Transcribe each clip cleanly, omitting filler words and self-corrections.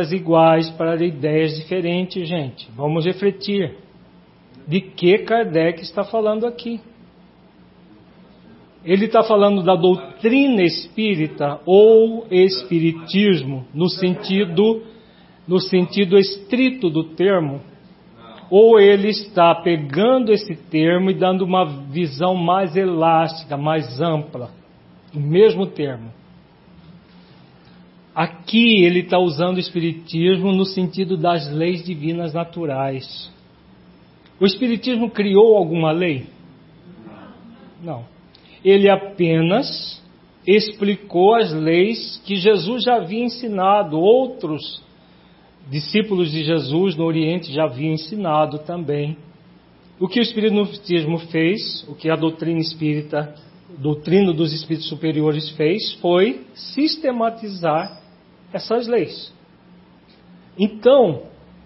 iguais para ideias diferentes, gente. Vamos refletir. De que Kardec está falando aqui? Ele está falando da doutrina espírita ou espiritismo no sentido estrito do termo? Ou ele está pegando esse termo e dando uma visão mais elástica, mais ampla, o mesmo termo? Aqui ele está usando o espiritismo no sentido das leis divinas naturais. O espiritismo criou alguma lei? Não. Ele apenas explicou as leis que Jesus já havia ensinado. Outros discípulos de Jesus no Oriente já haviam ensinado também. O que o espiritismo fez, o que a doutrina espírita, doutrina dos espíritos superiores fez, foi sistematizar essas leis. Então,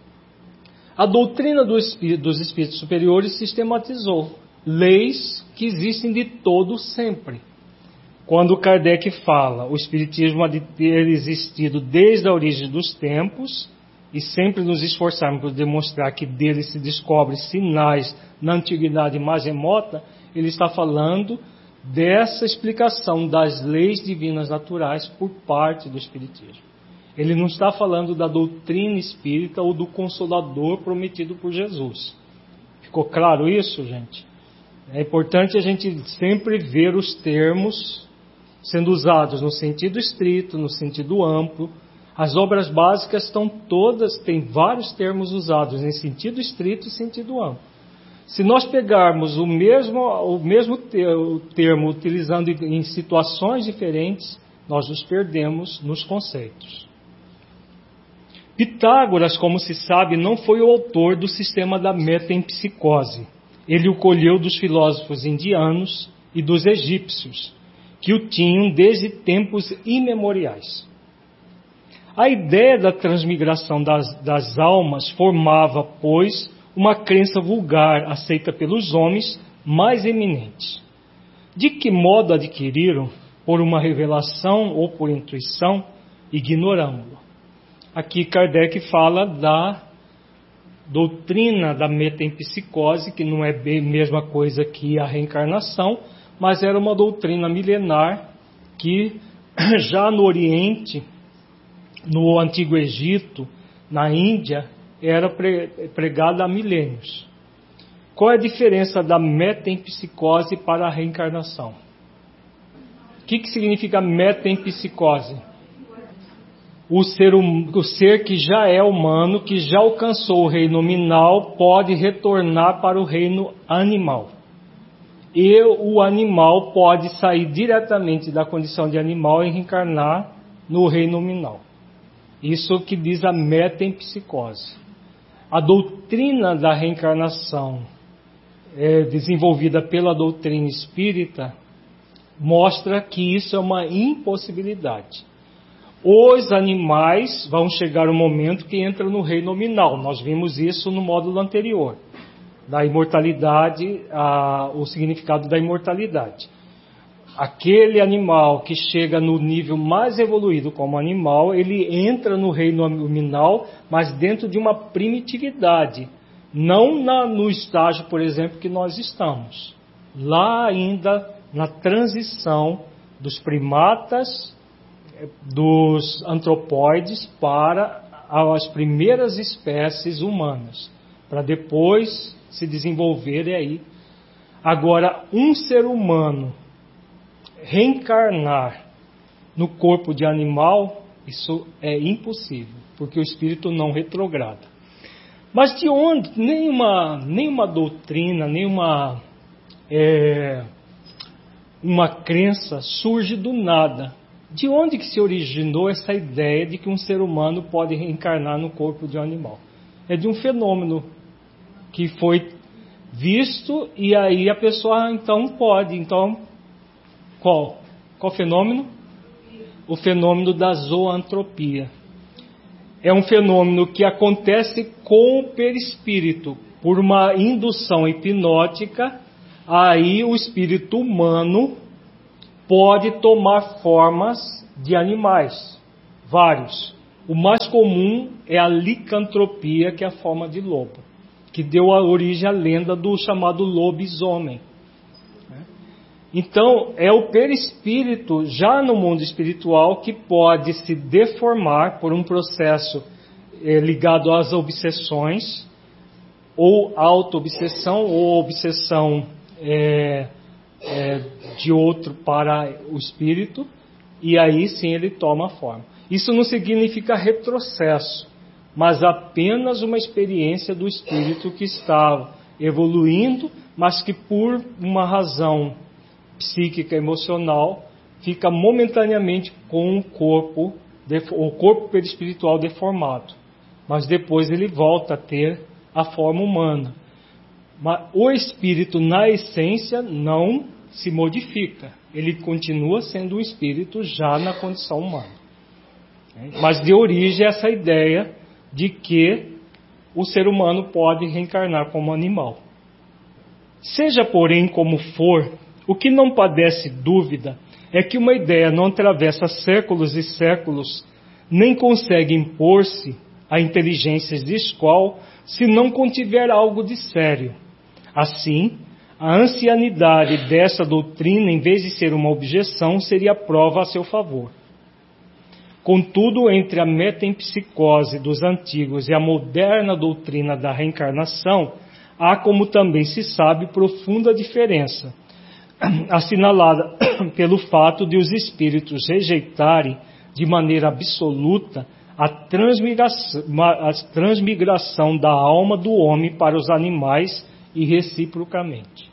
a doutrina dos espíritos superiores sistematizou leis que existem de todo sempre. Quando Kardec fala, o espiritismo há de ter existido desde a origem dos tempos, e sempre nos esforçarmos por demonstrar que dele se descobre sinais na antiguidade mais remota, ele está falando dessa explicação das leis divinas naturais por parte do espiritismo. Ele não está falando da doutrina espírita ou do Consolador prometido por Jesus. Ficou claro isso, gente? É importante a gente sempre ver os termos sendo usados no sentido estrito, no sentido amplo. As obras básicas estão todas, tem vários termos usados em sentido estrito e sentido amplo. Se nós pegarmos o mesmo termo utilizando em situações diferentes, nós nos perdemos nos conceitos. Pitágoras, como se sabe, não foi o autor do sistema da metempsicose. Ele o colheu dos filósofos indianos e dos egípcios, que o tinham desde tempos imemoriais. A ideia da transmigração das almas formava, pois, uma crença vulgar aceita pelos homens mais eminentes. De que modo adquiriram? Por uma revelação ou por intuição? Ignoramos-lo. Aqui Kardec fala da doutrina da metempsicose, que não é bem a mesma coisa que a reencarnação, mas era uma doutrina milenar que já no Oriente, no Antigo Egito, na Índia, era pregada há milênios. Qual é a diferença da metempsicose para a reencarnação? O que significa metempsicose? O ser que já é humano, que já alcançou o reino nominal, pode retornar para o reino animal. E o animal pode sair diretamente da condição de animal e reencarnar no reino nominal. Isso que diz a metempsicose. A doutrina da reencarnação, desenvolvida pela doutrina espírita, mostra que isso é uma impossibilidade. Os animais vão chegar um momento que entram no reino nominal. Nós vimos isso no módulo anterior, da imortalidade, o significado da imortalidade. Aquele animal que chega no nível mais evoluído como animal, ele entra no reino nominal, mas dentro de uma primitividade, não no estágio, por exemplo, que nós estamos. Lá ainda na transição dos primatas, dos antropóides para as primeiras espécies humanas, para depois se desenvolverem aí. Agora, um ser humano reencarnar no corpo de animal, isso é impossível, porque o espírito não retrograda. Mas de onde? Nenhuma doutrina, nenhuma uma crença surge do nada. De onde que se originou essa ideia de que um ser humano pode reencarnar no corpo de um animal? É de um fenômeno que foi visto e aí a pessoa então pode. Então, qual fenômeno? O fenômeno da zoantropia. É um fenômeno que acontece com o perispírito. Por uma indução hipnótica, aí o espírito humano pode tomar formas de animais, vários. O mais comum é a licantropia, que é a forma de lobo, que deu a origem à lenda do chamado lobisomem. Então, é o perispírito, já no mundo espiritual, que pode se deformar por um processo ligado às obsessões, ou auto-obsessão, ou obsessão de outro para o espírito, e aí sim ele toma forma. Isso não significa retrocesso, mas apenas uma experiência do espírito que está evoluindo, mas que por uma razão psíquica, emocional, fica momentaneamente com o corpo perispiritual deformado. Mas depois ele volta a ter a forma humana. Mas o espírito, na essência, não se modifica. Ele continua sendo um espírito já na condição humana. Mas de origem essa ideia de que o ser humano pode reencarnar como animal. Seja, porém, como for, o que não padece dúvida é que uma ideia não atravessa séculos e séculos, nem consegue impor-se à inteligência esqual se não contiver algo de sério. Assim, a ancianidade dessa doutrina, em vez de ser uma objeção, seria prova a seu favor. Contudo, entre a metempsicose dos antigos e a moderna doutrina da reencarnação, há, como também se sabe, profunda diferença, assinalada pelo fato de os espíritos rejeitarem de maneira absoluta a transmigração da alma do homem para os animais e reciprocamente.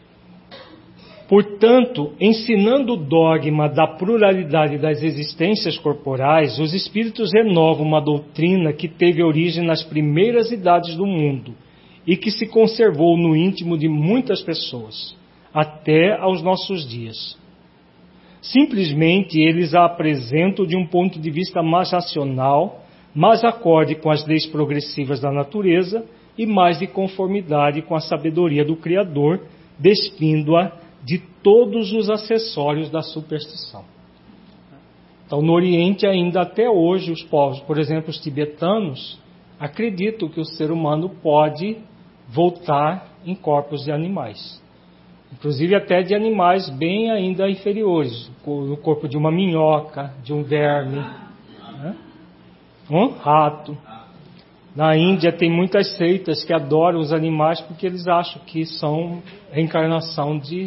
Portanto, ensinando o dogma da pluralidade das existências corporais, os espíritos renovam uma doutrina que teve origem nas primeiras idades do mundo e que se conservou no íntimo de muitas pessoas, até aos nossos dias. Simplesmente eles a apresentam de um ponto de vista mais racional, mais acorde com as leis progressivas da natureza e mais de conformidade com a sabedoria do Criador, despindo-a de todos os acessórios da superstição. Então, no Oriente, ainda até hoje, os povos, por exemplo, os tibetanos, acreditam que o ser humano pode voltar em corpos de animais. Inclusive até de animais bem ainda inferiores, no corpo de uma minhoca, de um verme, né? Um rato. Na Índia tem muitas seitas que adoram os animais porque eles acham que são reencarnação de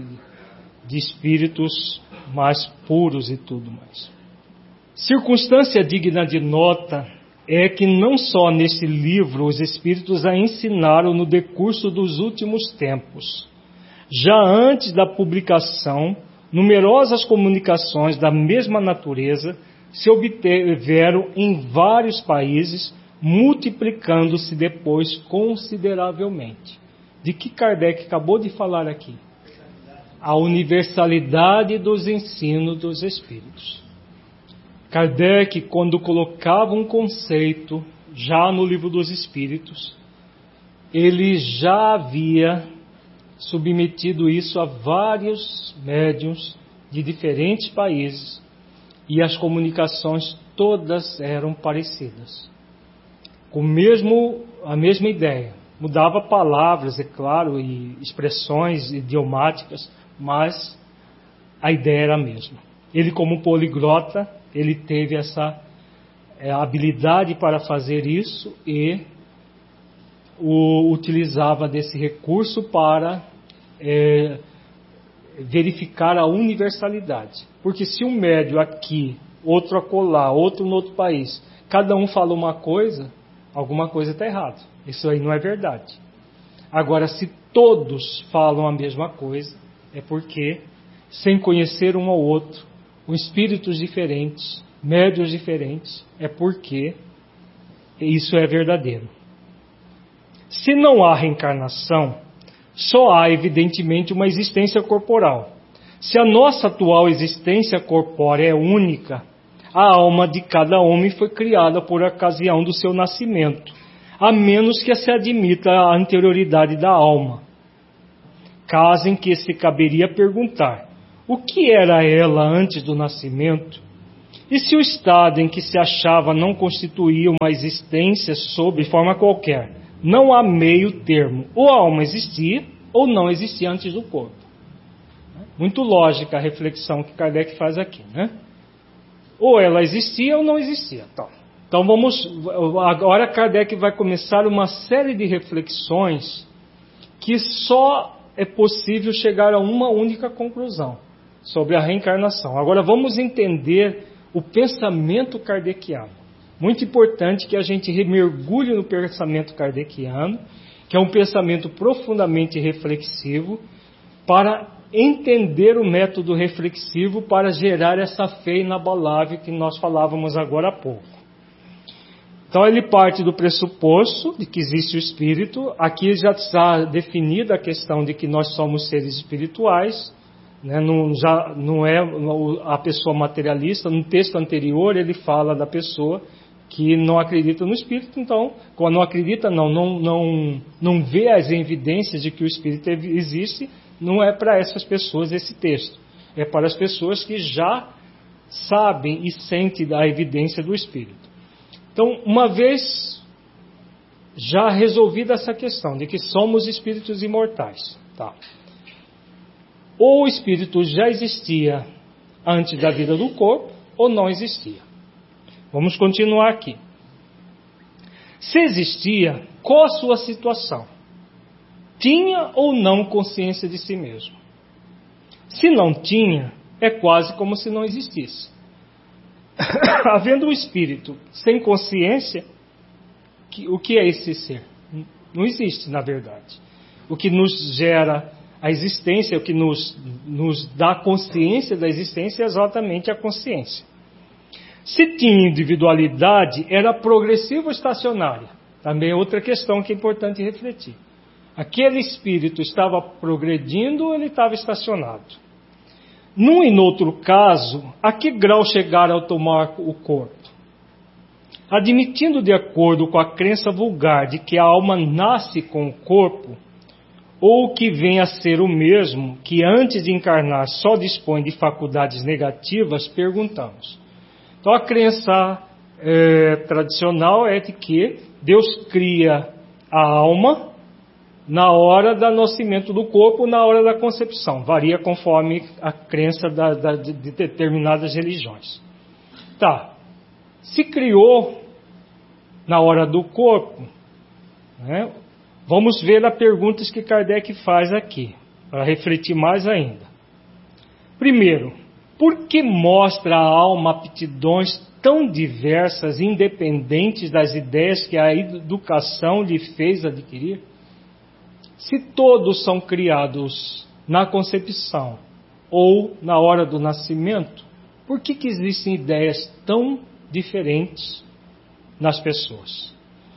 espíritos mais puros e tudo mais. Circunstância digna de nota é que não só nesse livro os espíritos a ensinaram no decurso dos últimos tempos. Já antes da publicação, numerosas comunicações da mesma natureza se obtiveram em vários países, multiplicando-se depois consideravelmente. De que Kardec acabou de falar aqui? A universalidade dos ensinos dos espíritos. Kardec, quando colocava um conceito, já no Livro dos Espíritos, ele já havia submetido isso a vários médiuns de diferentes países e as comunicações todas eram parecidas. Com a mesma ideia. Mudava palavras, é claro, e expressões idiomáticas, mas a ideia era a mesma. Ele, como poliglota, ele teve essa habilidade para fazer isso e utilizava desse recurso para verificar a universalidade. Porque se um médium aqui, outro acolá, outro no outro país, cada um fala uma coisa, alguma coisa está errada. Isso aí não é verdade. Agora, se todos falam a mesma coisa, é porque, sem conhecer um ao outro, com espíritos diferentes, médiuns diferentes, é porque isso é verdadeiro. Se não há reencarnação, só há evidentemente uma existência corporal. Se a nossa atual existência corpórea é única, a alma de cada homem foi criada por ocasião do seu nascimento, a menos que se admita a anterioridade da alma. Caso em que se caberia perguntar: o que era ela antes do nascimento? E se o estado em que se achava não constituía uma existência sob forma qualquer, não há meio termo. Ou a alma existia, ou não existia antes do corpo. Muito lógica a reflexão que Kardec faz aqui, né? Ou ela existia ou não existia. Então agora Kardec vai começar uma série de reflexões que só é possível chegar a uma única conclusão sobre a reencarnação. Agora vamos entender o pensamento kardeciano. Muito importante que a gente mergulhe no pensamento kardeciano, que é um pensamento profundamente reflexivo, para entender o método reflexivo, para gerar essa fé inabalável que nós falávamos agora há pouco. Então ele parte do pressuposto de que existe o espírito. Aqui já está definida a questão de que nós somos seres espirituais, né? Não é a pessoa materialista. No texto anterior ele fala da pessoa que não acredita no espírito. Então, quando não acredita, não vê as evidências de que o espírito existe, não é para essas pessoas esse texto. É para as pessoas que já sabem e sentem a evidência do espírito. Então, uma vez já resolvida essa questão de que somos espíritos imortais, tá? Ou o espírito já existia antes da vida do corpo, ou não existia. Vamos continuar aqui. Se existia, qual a sua situação? Tinha ou não consciência de si mesmo? Se não tinha, é quase como se não existisse. Havendo um espírito sem consciência, o que é esse ser? Não existe, na verdade. O que nos gera a existência, o que nos dá consciência da existência é exatamente a consciência. Se tinha individualidade, era progressiva ou estacionária? Também é outra questão que é importante refletir. Aquele espírito estava progredindo ou ele estava estacionado? Num e no outro caso, a que grau chegara ao tomar o corpo? Admitindo de acordo com a crença vulgar de que a alma nasce com o corpo, ou que vem a ser o mesmo, que antes de encarnar só dispõe de faculdades negativas, perguntamos. Então a crença tradicional é de que Deus cria a alma na hora do nascimento do corpo, na hora da concepção. Varia conforme a crença de determinadas religiões. Tá. Se criou na hora do corpo, né? Vamos ver as perguntas que Kardec faz aqui, para refletir mais ainda. Primeiro, por que mostra a alma aptidões tão diversas, independentes das ideias que a educação lhe fez adquirir? Se todos são criados na concepção ou na hora do nascimento, por que existem ideias tão diferentes nas pessoas?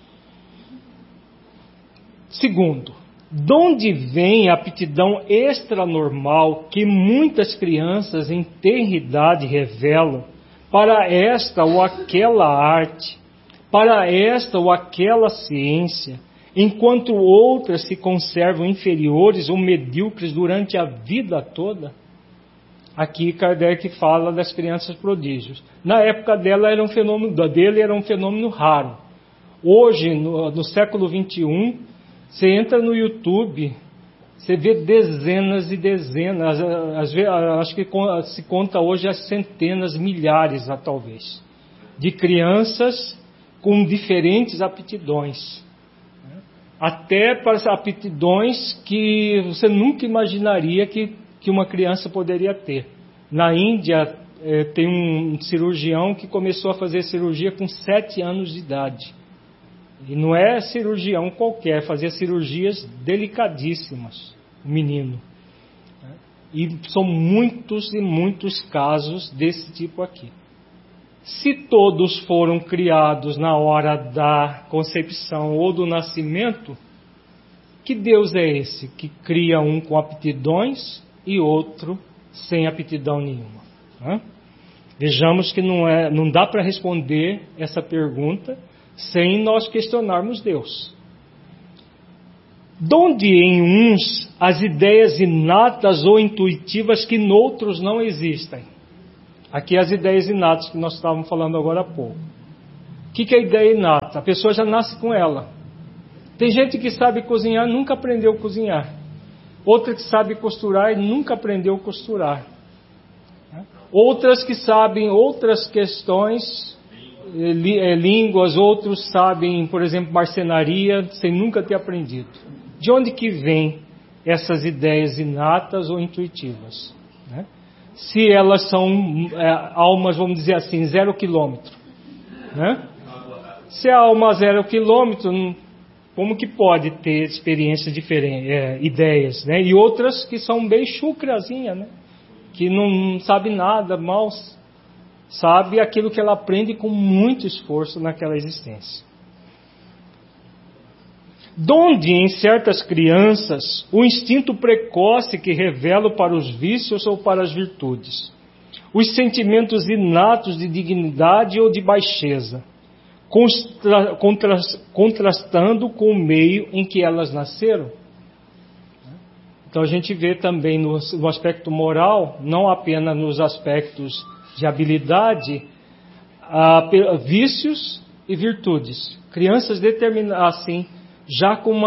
Segundo, de onde vem a aptidão extranormal que muitas crianças em tenra idade revelam para esta ou aquela arte, para esta ou aquela ciência, enquanto outras se conservam inferiores ou medíocres durante a vida toda? Aqui Kardec fala das crianças prodígios. Na época dele era um fenômeno raro. Hoje, no século XXI, você entra no YouTube, você vê dezenas e dezenas, acho que se conta hoje as centenas, milhares talvez, de crianças com diferentes aptidões. Até para aptidões que você nunca imaginaria que uma criança poderia ter. Na Índia tem um cirurgião que começou a fazer cirurgia com 7 anos de idade. E não é cirurgião qualquer, fazia cirurgias delicadíssimas, o menino. E são muitos e muitos casos desse tipo aqui. Se todos foram criados na hora da concepção ou do nascimento, que Deus é esse que cria um com aptidões e outro sem aptidão nenhuma? Vejamos que não dá para responder essa pergunta sem nós questionarmos Deus. Donde em uns as ideias inatas ou intuitivas que noutros não existem? Aqui as ideias inatas que nós estávamos falando agora há pouco. O que é ideia inata? A pessoa já nasce com ela. Tem gente que sabe cozinhar, nunca aprendeu a cozinhar. Outra que sabe costurar e nunca aprendeu a costurar. Outras que sabem outras questões, línguas, outros sabem, por exemplo, marcenaria, sem nunca ter aprendido. De onde que vem essas ideias inatas ou intuitivas? Se elas são almas, vamos dizer assim, 0 quilômetro. Se a alma 0 quilômetro, como que pode ter experiências diferentes, ideias, né? E outras que são bem chucrazinha, né? Que não sabe nada, mal sabe aquilo que ela aprende com muito esforço naquela existência. Donde em certas crianças o instinto precoce que revela para os vícios ou para as virtudes, os sentimentos inatos de dignidade ou de baixeza, contrastando com o meio em que elas nasceram. Então a gente vê também no aspecto moral, não apenas nos aspectos de habilidade, vícios e virtudes. Crianças determinadas assim, já com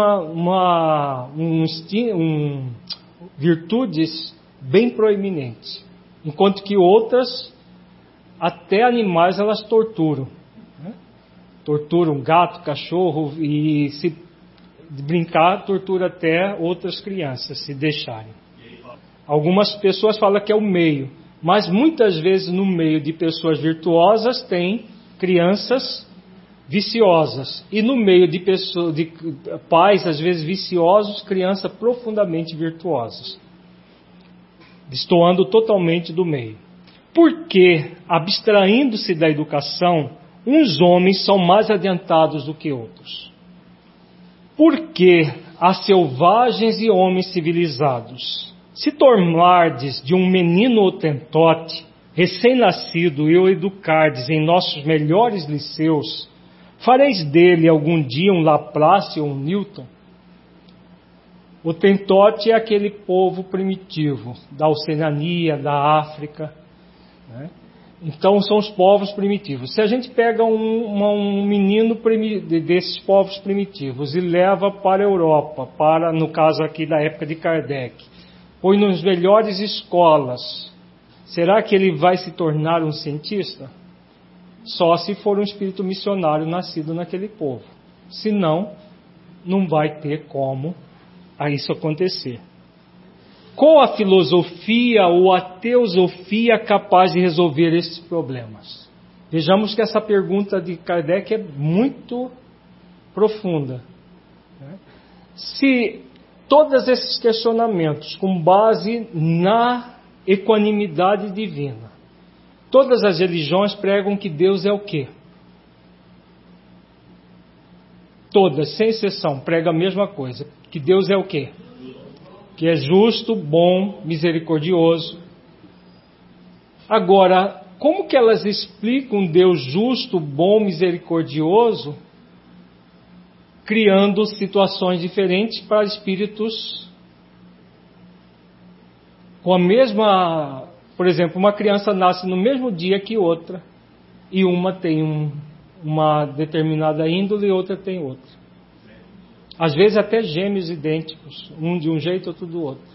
virtudes bem proeminentes, enquanto que outras, até animais, elas torturam. Torturam gato, cachorro e, se brincar, tortura até outras crianças, se deixarem. Algumas pessoas falam que é o meio, mas muitas vezes no meio de pessoas virtuosas tem crianças viciosas, e no meio de pais, às vezes viciosos, crianças profundamente virtuosas, destoando totalmente do meio. Porque, abstraindo-se da educação, uns homens são mais adiantados do que outros? Porque há selvagens e homens civilizados. Se tornardes de um menino hotentote, recém-nascido, e o educardes em nossos melhores liceus, fareis dele algum dia um Laplace ou um Newton? O Tentote é aquele povo primitivo, da Oceania, da África, né? Então são os povos primitivos. Se a gente pega um menino desses povos primitivos e leva para a Europa, no caso aqui da época de Kardec, põe nas melhores escolas, será que ele vai se tornar um cientista? Só se for um espírito missionário nascido naquele povo. Senão, não vai ter como isso acontecer. Qual a filosofia ou a teosofia capaz de resolver esses problemas? Vejamos que essa pergunta de Kardec é muito profunda. Se todos esses questionamentos, com base na equanimidade divina, todas as religiões pregam que Deus é o quê? Todas, sem exceção, pregam a mesma coisa. Que Deus é o quê? Que é justo, bom, misericordioso. Agora, como que elas explicam Deus justo, bom, misericordioso, criando situações diferentes para espíritos com a mesma... Por exemplo, uma criança nasce no mesmo dia que outra, e uma tem uma determinada índole e outra tem outra. Às vezes até gêmeos idênticos, um de um jeito, outro do outro.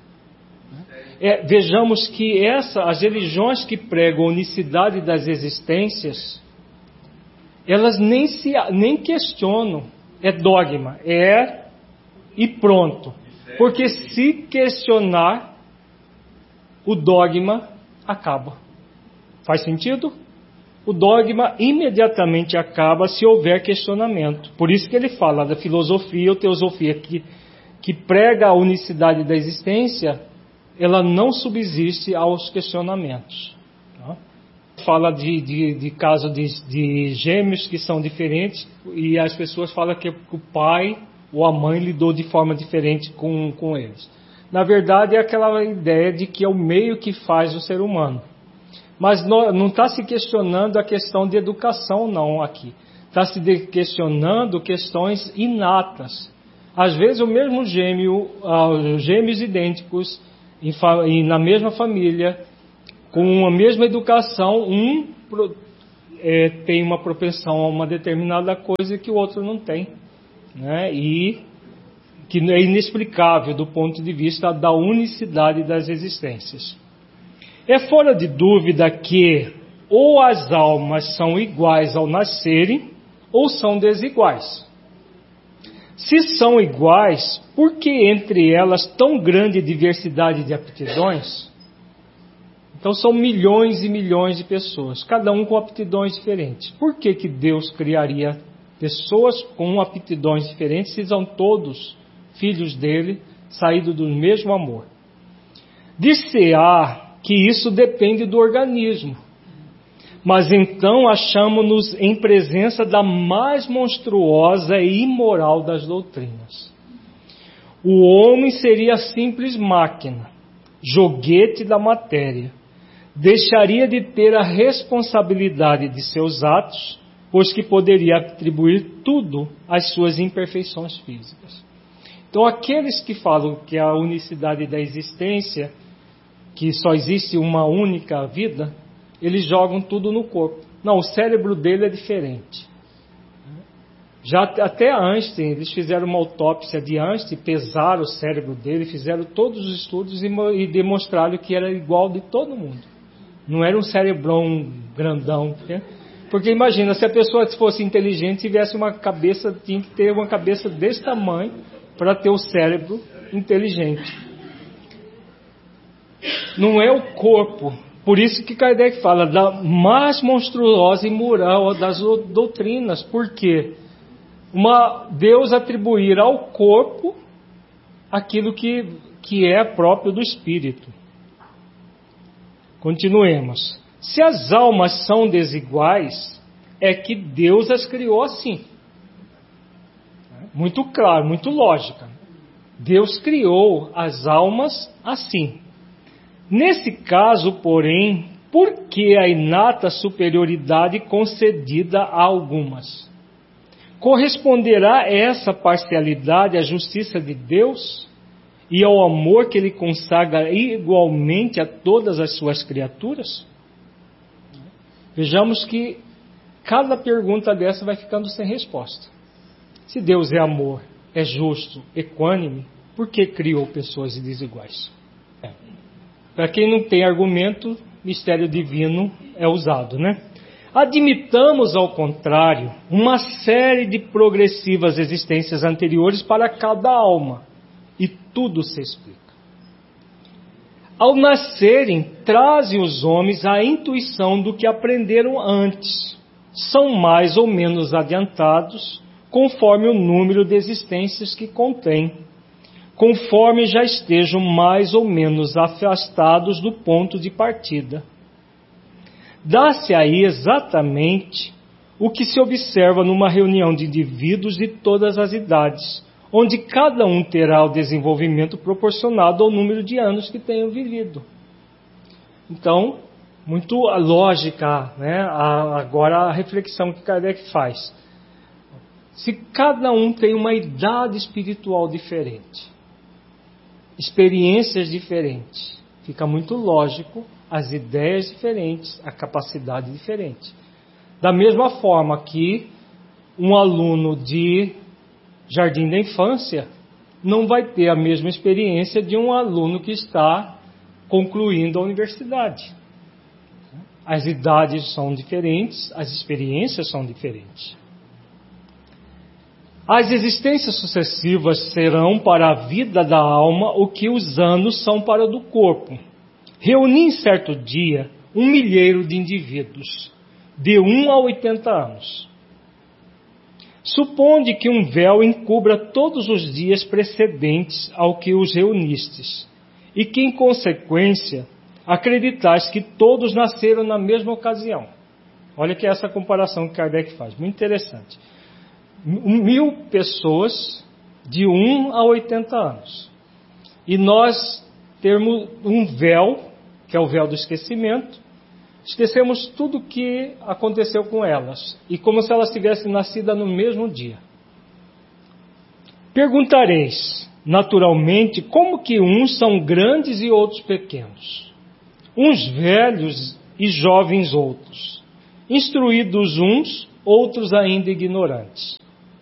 Vejamos que as religiões que pregam a unicidade das existências, elas nem questionam, é dogma, e pronto. Porque se questionar, o dogma acaba. Faz sentido? O dogma imediatamente acaba se houver questionamento. Por isso que ele fala da filosofia ou teosofia, que prega a unicidade da existência, ela não subsiste aos questionamentos. Tá? Fala de caso de gêmeos que são diferentes, e as pessoas falam que o pai ou a mãe lidou de forma diferente com eles. Na verdade, é aquela ideia de que é o meio que faz o ser humano. Mas não está se questionando a questão de educação, não, aqui. Está se questionando questões inatas. Às vezes, o mesmo gêmeos idênticos, na mesma família, com a mesma educação, tem uma propensão a uma determinada coisa que o outro não tem, né? E que é inexplicável do ponto de vista da unicidade das existências. É fora de dúvida que ou as almas são iguais ao nascerem, ou são desiguais. Se são iguais, por que entre elas tão grande diversidade de aptidões? Então são milhões e milhões de pessoas, cada um com aptidões diferentes. Por que Deus criaria pessoas com aptidões diferentes se são todos filhos dele, saídos do mesmo amor? Dir-se-á que isso depende do organismo. Mas então achamo-nos em presença da mais monstruosa e imoral das doutrinas. O homem seria simples máquina, joguete da matéria. Deixaria de ter a responsabilidade de seus atos, pois que poderia atribuir tudo às suas imperfeições físicas. Então, aqueles que falam que a unicidade da existência, que só existe uma única vida, eles jogam tudo no corpo. Não, o cérebro dele é diferente. Já até Einstein, eles fizeram uma autópsia de Einstein, pesaram o cérebro dele, fizeram todos os estudos e demonstraram que era igual de todo mundo. Não era um cerebrão grandão. Né? Porque imagina, se a pessoa fosse inteligente, tivesse uma cabeça, tinha que ter uma cabeça desse tamanho para ter o cérebro inteligente. Não é o corpo. Por isso que Kardec fala da mais monstruosa e moral das doutrinas. Por quê? Deus atribuir ao corpo aquilo que é próprio do espírito. Continuemos. Se as almas são desiguais, é que Deus as criou assim. Muito claro, muito lógica. Deus criou as almas assim. Nesse caso, porém, por que a inata superioridade concedida a algumas? Corresponderá essa parcialidade à justiça de Deus e ao amor que Ele consagra igualmente a todas as suas criaturas? Vejamos que cada pergunta dessa vai ficando sem resposta. Se Deus é amor, é justo, equânime, por que criou pessoas desiguais? Para quem não tem argumento, mistério divino é usado, né? Admitamos, ao contrário, uma série de progressivas existências anteriores para cada alma, e tudo se explica. Ao nascerem, trazem os homens a intuição do que aprenderam antes. São mais ou menos adiantados, conforme o número de existências que contêm, conforme já estejam mais ou menos afastados do ponto de partida. Dá-se aí exatamente o que se observa numa reunião de indivíduos de todas as idades, onde cada um terá o desenvolvimento proporcionado ao número de anos que tenham vivido. Então, muito lógica, né? Agora a reflexão que Kardec faz. Se cada um tem uma idade espiritual diferente, experiências diferentes, fica muito lógico as ideias diferentes, a capacidade diferente. Da mesma forma que um aluno de jardim da infância não vai ter a mesma experiência de um aluno que está concluindo a universidade. As idades são diferentes, as experiências são diferentes. As existências sucessivas serão para a vida da alma o que os anos são para o do corpo. Reuni em certo dia 1 milheiro de indivíduos, de 1 a 80 anos. Suponde que um véu encubra todos os dias precedentes ao que os reunistes, e que, em consequência, acreditais que todos nasceram na mesma ocasião. Olha que essa comparação que Kardec faz, muito interessante. 1000 pessoas de 1 a 80 anos. E nós temos um véu, que é o véu do esquecimento, esquecemos tudo o que aconteceu com elas, e como se elas tivessem nascido no mesmo dia. Perguntareis, naturalmente, como que uns são grandes e outros pequenos? uns velhos e jovens outros, instruídos uns, outros ainda ignorantes.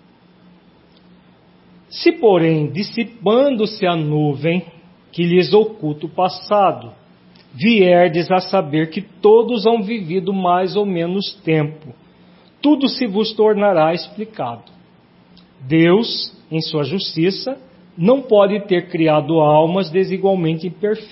Se, porém, dissipando-se a nuvem que lhes oculta o passado, vierdes a saber que todos hão vivido mais ou menos tempo, tudo se vos tornará explicado. Deus, em sua justiça, não pode ter criado almas desigualmente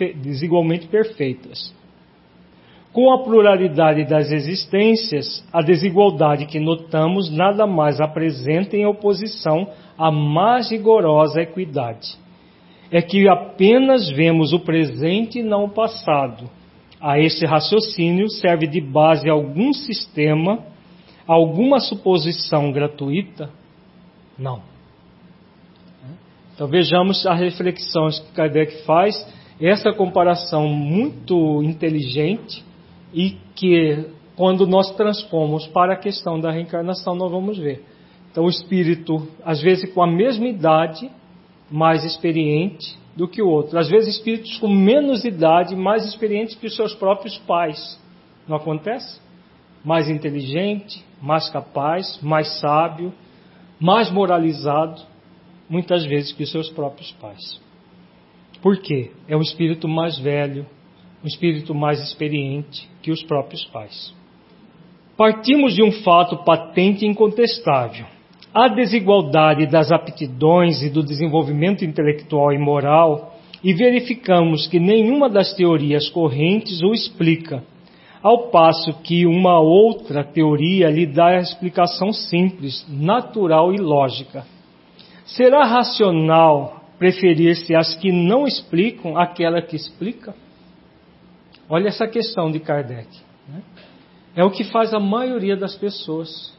perfeitas. Com a pluralidade das existências, a desigualdade que notamos nada mais apresenta em oposição à mais rigorosa equidade. É que apenas vemos o presente e não o passado. A este raciocínio serve de base algum sistema, alguma suposição gratuita? Não. Então vejamos as reflexões que Kardec faz, essa comparação muito inteligente e que quando nós transpomos para a questão da reencarnação nós vamos ver. Então o espírito, às vezes com a mesma idade, mais experiente do que o outro. Às vezes espíritos com menos idade, mais experientes que os seus próprios pais. Não acontece? Mais inteligente, mais capaz, mais sábio, mais moralizado, muitas vezes que os seus próprios pais. Por quê? É um espírito mais velho, um espírito mais experiente que os próprios pais. Partimos de um fato patente e incontestável. A desigualdade das aptidões e do desenvolvimento intelectual e moral, e verificamos que nenhuma das teorias correntes o explica, ao passo que uma outra teoria lhe dá a explicação simples, natural e lógica. Será racional preferir-se as que não explicam àquela que explica? Olha essa questão de Kardec. Né? É o que faz a maioria das pessoas.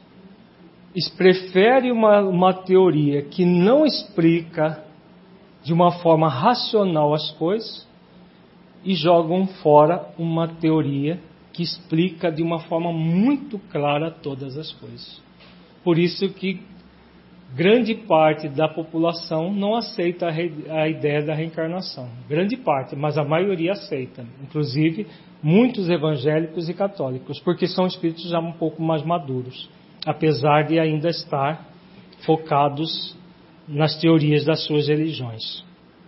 Prefere uma teoria que não explica de uma forma racional as coisas e jogam fora uma teoria que explica de uma forma muito clara todas as coisas. Por isso que grande parte da população não aceita a ideia da reencarnação. Grande parte, mas a maioria aceita. Inclusive muitos evangélicos e católicos, porque são espíritos já um pouco mais maduros, apesar de ainda estar focados nas teorias das suas religiões.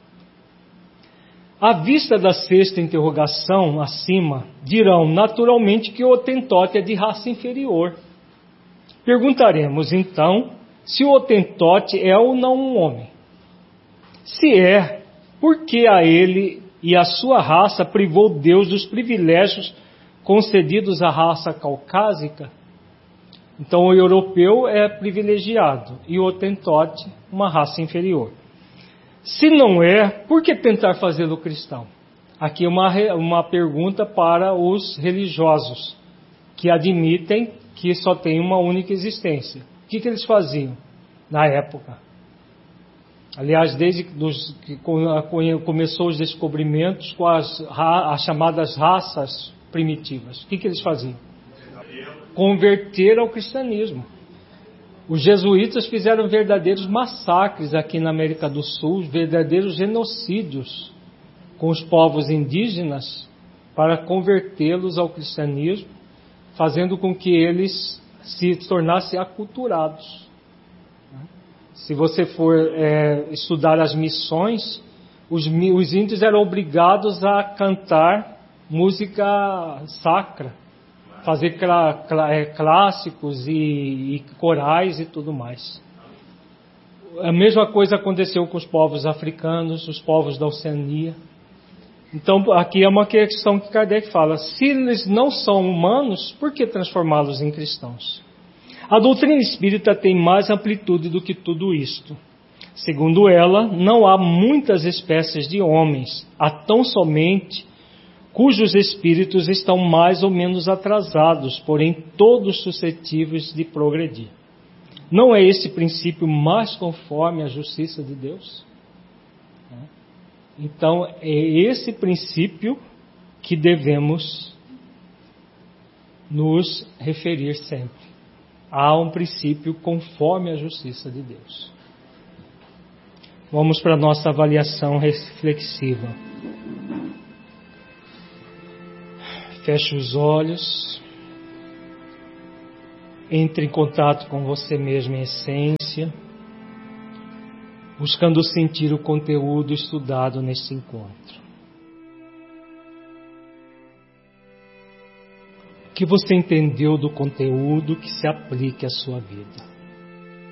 À vista da sexta interrogação acima, dirão naturalmente que o Hotentote é de raça inferior. Perguntaremos então se o Hotentote é ou não um homem. Se é, por que a ele e a sua raça privou Deus dos privilégios concedidos à raça caucásica? Então o europeu é privilegiado e o Hotentote uma raça inferior. Se não é, por que tentar fazê-lo cristão? Aqui uma pergunta para os religiosos que admitem que só tem uma única existência. O que eles faziam na época? Aliás, desde que começou os descobrimentos com as chamadas raças primitivas, o que eles faziam? Converter ao cristianismo. Os jesuítas fizeram verdadeiros massacres aqui na América do Sul, verdadeiros genocídios com os povos indígenas para convertê-los ao cristianismo, fazendo com que eles se tornassem aculturados. Se você for estudar as missões, os índios eram obrigados a cantar música sacra, fazer clássicos e corais e tudo mais. A mesma coisa aconteceu com os povos africanos, os povos da Oceania. Então, aqui é uma questão que Kardec fala: se eles não são humanos, por que transformá-los em cristãos? A doutrina espírita tem mais amplitude do que tudo isto. Segundo ela, não há muitas espécies de homens, há tão somente cujos espíritos estão mais ou menos atrasados, porém todos suscetíveis de progredir. Não é esse princípio mais conforme à justiça de Deus? Então, é esse princípio que devemos nos referir sempre. Há um princípio conforme à justiça de Deus. Vamos para a nossa avaliação reflexiva. Feche os olhos. Entre em contato com você mesmo em essência, buscando sentir o conteúdo estudado neste encontro. O que você entendeu do conteúdo que se aplique à sua vida?